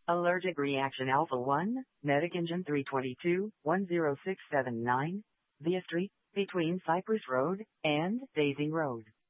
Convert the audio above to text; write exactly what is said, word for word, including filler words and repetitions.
Allergic reaction Alpha one, Medic Engine three twenty-two, one zero six seven nine, Via Street, between Cypress Road and Daisy Road.